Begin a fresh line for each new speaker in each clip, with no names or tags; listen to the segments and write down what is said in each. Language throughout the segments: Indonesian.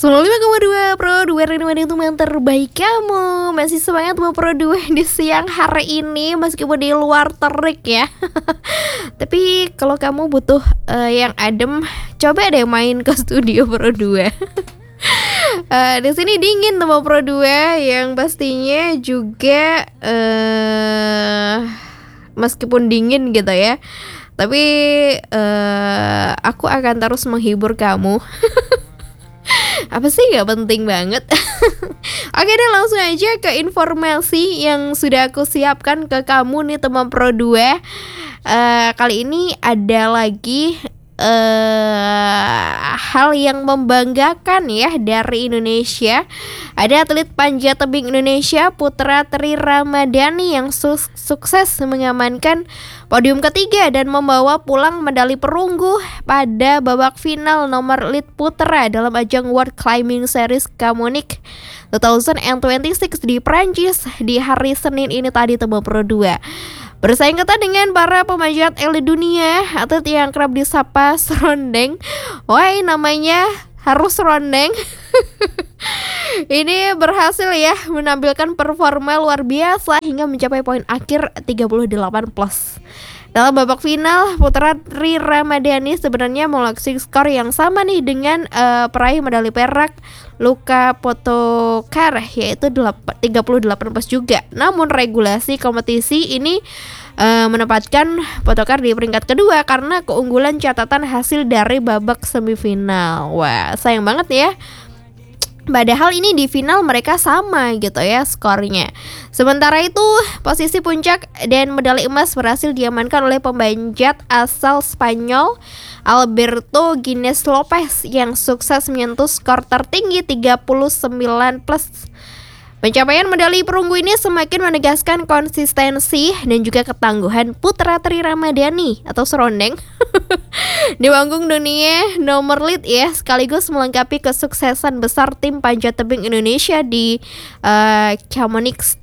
95,2 Pro 2 Renovasi teman terbaik kamu. Masih semangat mau Pro 2 di siang hari ini meskipun di luar terik ya. Tapi kalau kamu butuh yang adem, coba deh main ke studio Pro 2. Di sini dingin teman Pro 2 yang pastinya juga meskipun dingin gitu ya. Tapi aku akan terus menghibur kamu. Apa sih gak penting banget. Oke deh, langsung aja ke informasi yang sudah aku siapkan ke kamu nih teman Pro 2. Kali ini ada lagi hal yang membanggakan ya dari Indonesia. Ada atlet panjat tebing Indonesia Putra Tri Ramadhani yang sukses mengamankan podium ketiga dan membawa pulang medali perunggu pada babak final nomor lead putra dalam ajang World Climbing Series Chamonix 2026 di Prancis di hari Senin ini tadi teman Pro 2. Bersaing ketat dengan para pemanjat elit dunia, atlet yang kerap disapa serondeng. Wah, namanya harus serondeng. Ini berhasil ya menampilkan performa luar biasa hingga mencapai poin akhir 38+. Dalam babak final, Putra Tri Ramadhani sebenarnya mengoleksi skor yang sama nih dengan peraih medali perak Luka Potokar, yaitu 38+ juga. Namun regulasi kompetisi ini menempatkan Potokar di peringkat kedua karena keunggulan catatan hasil dari babak semifinal. Wah, sayang banget ya. Padahal ini di final mereka sama gitu ya skornya. Sementara itu posisi puncak dan medali emas berhasil diamankan oleh pembanjat asal Spanyol Alberto Guinness Lopez yang sukses menyentuh skor tertinggi 39+. Pencapaian medali perunggu ini semakin menegaskan konsistensi dan juga ketangguhan Putra Tri Ramadhani atau serondeng di panggung dunia nomor lead ya, sekaligus melengkapi kesuksesan besar tim panjat tebing Indonesia di Chamonix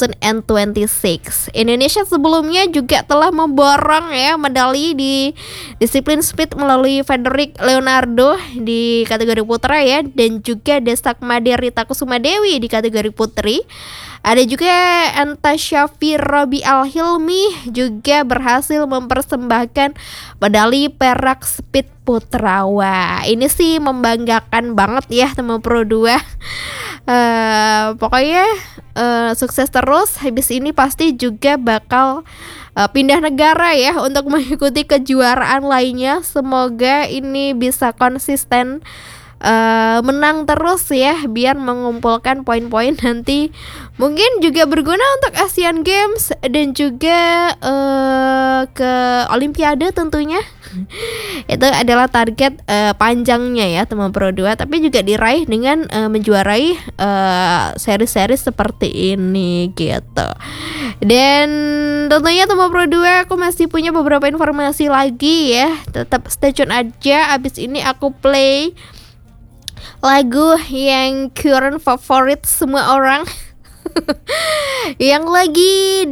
2026. Indonesia sebelumnya juga telah memborong ya medali di disiplin speed melalui Frederick Leonardo di kategori putra ya, dan juga Destakmade Rita Kusuma Dewi di kategori putri. Ada juga Antasyafi Robi Al-Hilmi juga berhasil mempersembahkan medali perak speed putra. Wah, ini sih membanggakan banget ya teman Pro 2. Pokoknya sukses terus. Habis ini pasti juga bakal pindah negara ya untuk mengikuti kejuaraan lainnya. Semoga ini bisa konsisten menang terus ya, biar mengumpulkan poin-poin nanti mungkin juga berguna untuk Asian Games dan juga ke Olimpiade tentunya. Itu adalah target panjangnya ya teman Pro 2, tapi juga diraih dengan menjuarai seri-seri seperti ini gitu. Dan tentunya teman Pro 2 aku masih punya beberapa informasi lagi ya. Tetap stay tune aja, abis ini aku play lagu yang current favorit semua orang yang lagi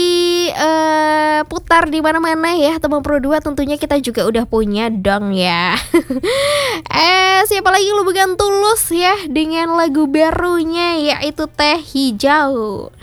diputar di mana-mana ya teman Pro 2. Tentunya kita juga udah punya dong ya. Siapa lagi lu bukan Tulus ya dengan lagu barunya yaitu Teh Hijau.